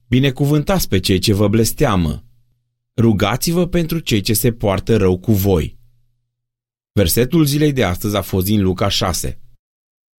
Binecuvântați pe cei ce vă blesteamă. Rugați-vă pentru cei ce se poartă rău cu voi. Versetul zilei de astăzi a fost din Luca 6.